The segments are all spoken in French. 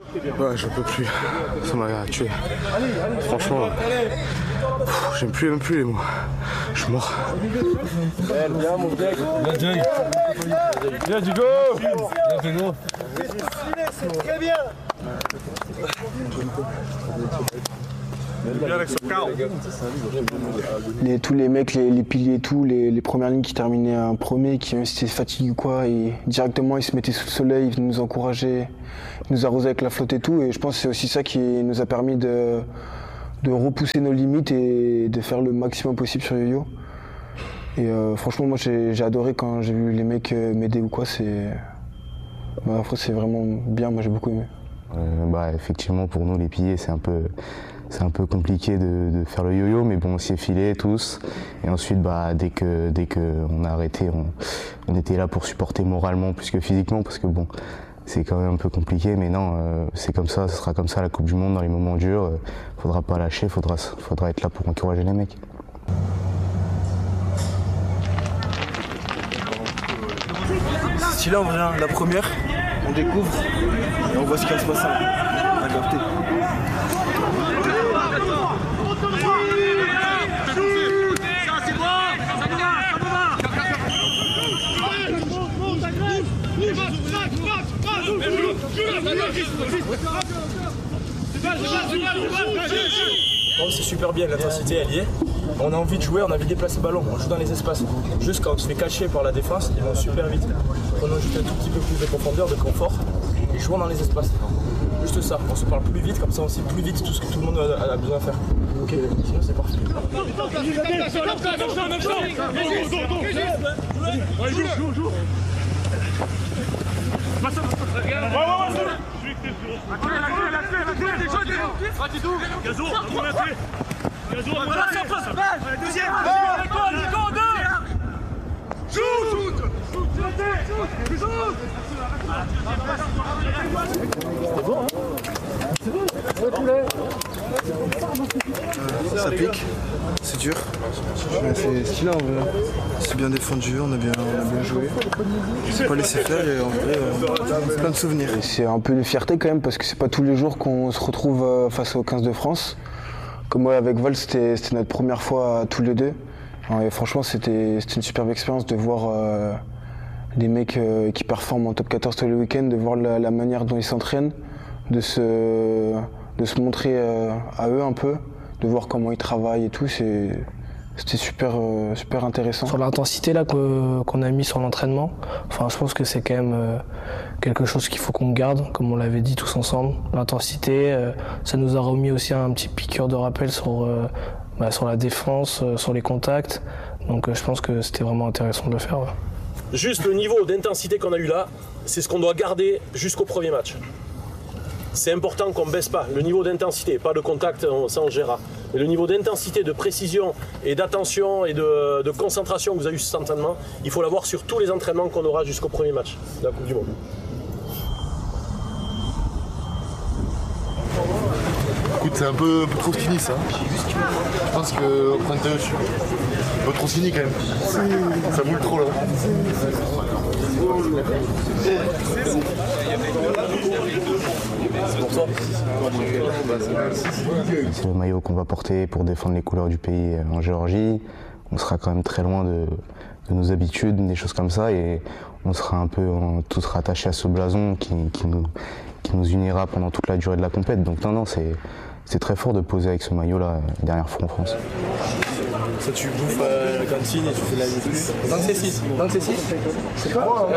Ouais, j'en peux plus. Ça m'a tué. Franchement, j'aime plus même plus les mots. Je suis mort. Bien mon mec. Bien Jay. Bien Diego. Bien Pedro. Très bien. Tous les mecs, les piliers et tout, les premières lignes qui terminaient en premier, qui même si c'était fatigué ou quoi, et directement ils se mettaient sous le soleil, ils venaient nous encourager, ils nous arrosaient avec la flotte et tout. Et je pense que c'est aussi ça qui nous a permis de repousser nos limites et de faire le maximum possible sur Yo-Yo. Et franchement, moi j'ai adoré quand j'ai vu les mecs m'aider ou quoi. Après, c'est vraiment bien, moi j'ai beaucoup aimé. Effectivement, pour nous les piliers, c'est un peu compliqué de faire le yo-yo, mais bon, on s'y est filé tous. Et ensuite, dès qu'on a arrêté, on était là pour supporter moralement plus que physiquement, parce que bon, c'est quand même un peu compliqué, mais non, c'est comme ça, ce sera comme ça la Coupe du Monde dans les moments durs. Faudra pas lâcher, faudra être là pour encourager les mecs. Si là on vient la première, on découvre et on voit ce qui va se passer. On a capté. C'est super bien, l'intensité elle y est. On a envie de jouer, on a envie de déplacer le ballon, on joue dans les espaces. Juste quand on se fait cacher par la défense, ils vont super vite. Prenons juste un tout petit peu plus de profondeur, de confort et jouons dans les espaces. Juste ça, on se parle plus vite, comme ça on sait plus vite tout ce que tout le monde a besoin de faire. Ok, sinon c'est parfait. Ça pique, c'est dur, mais c'est stylé en vrai. C'est bien défendu, on a bien joué. On s'est pas laissé faire et en vrai, plein de souvenirs. C'est un peu une fierté quand même parce que c'est pas tous les jours qu'on se retrouve face au 15 de France. Comme moi avec Val, c'était notre première fois tous les deux. Et franchement, c'était une superbe expérience de voir des mecs qui performent en top 14 tous les week-ends, de voir la manière dont ils s'entraînent, de se montrer à eux un peu, de voir comment ils travaillent et tout. C'était super intéressant. Sur l'intensité là qu'on a mis sur l'entraînement, je pense que c'est quand même quelque chose qu'il faut qu'on garde, comme on l'avait dit tous ensemble. L'intensité, ça nous a remis aussi un petit piqûre de rappel sur la défense, sur les contacts. Donc je pense que c'était vraiment intéressant de le faire. Ouais. Juste le niveau d'intensité qu'on a eu là, c'est ce qu'on doit garder jusqu'au premier match. C'est important qu'on ne baisse pas le niveau d'intensité, pas de contact, ça on gérera. Mais le niveau d'intensité, de précision et d'attention et de concentration que vous avez eu cet entraînement, il faut l'avoir sur tous les entraînements qu'on aura jusqu'au premier match de la Coupe du Monde. Écoute, c'est un peu trop skinny ça. Je pense qu'au printemps, je suis un peu trop skinny quand même. Ça moule trop là. C'est le maillot qu'on va porter pour défendre les couleurs du pays en Géorgie. On sera quand même très loin de nos habitudes, des choses comme ça, et on sera un peu tous rattachés à ce blason qui nous unira pendant toute la durée de la compète. Donc non, c'est très fort de poser avec ce maillot-là, dernière fois en France. Ça tu bouffes la cantine et tu fais la muscu. Dans le C6. Dans le C6. C'est quoi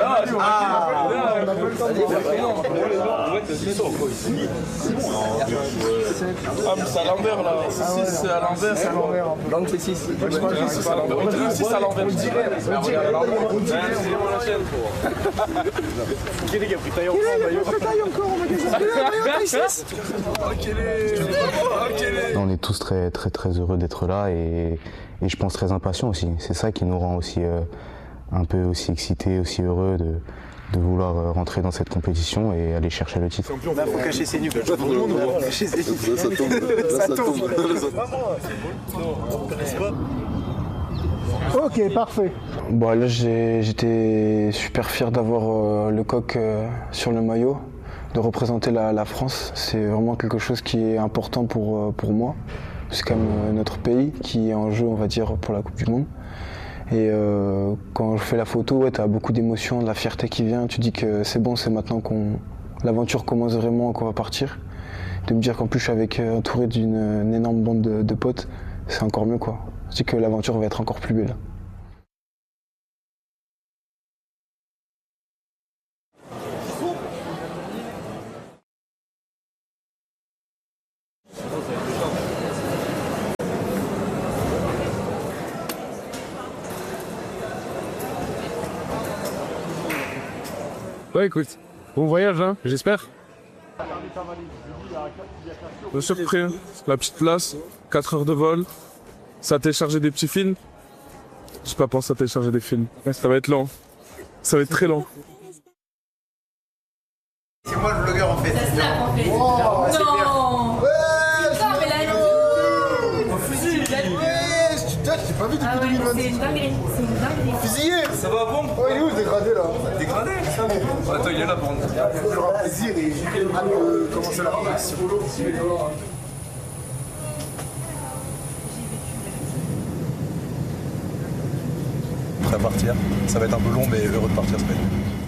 mais c'est à l'envers là. C6 c'est à l'envers. C'est à l'envers. Dans le C6. C'est à l'envers. On dirait le 6 à l'envers. On dirait on enchaîne. Quel est qui a pris taille encore en maillot? On est tous très heureux d'être là et je pense très impatients aussi. C'est ça qui nous rend aussi un peu aussi excités, aussi heureux de vouloir rentrer dans cette compétition et aller chercher le titre. Là, faut cacher ses nuques. Tout le monde va cacher ses nuques. Ça tombe. Ok, parfait. Bon, là, j'étais super fier d'avoir le coq sur le maillot, de représenter la France. C'est vraiment quelque chose qui est important pour moi. C'est quand même notre pays qui est en jeu, on va dire, pour la Coupe du Monde. Et quand je fais la photo, ouais, tu as beaucoup d'émotions, de la fierté qui vient. Tu dis que c'est bon, c'est maintenant qu'on l'aventure commence vraiment, qu'on va partir. De me dire qu'en plus je suis entouré d'une énorme bande de potes, c'est encore mieux, quoi. Je dis que l'aventure va être encore plus belle. Ouais, écoute, bon voyage, hein, j'espère. Bien sûr, prêt, la petite place, 4 heures de vol, ça a téléchargé des petits films. J'ai pas pensé à télécharger des films. Ça va être lent, ça va être très lent. C'est moi le blogueur en fait. Ça snap en fait. Wow, non. Putain, mais la fusil. Putain, je t'ai pas vu depuis 2020. C'est une dinguerie. C'est une dinguerie. Fusillé. Ça va bon? Oh, il est où le dégradé là? Dégradé? Attends, il est là pour nous. Il y aura plaisir et j'ai hâte de commencer la compétition. Prêt à partir. Ça va être un peu long, mais heureux de partir, ça va être.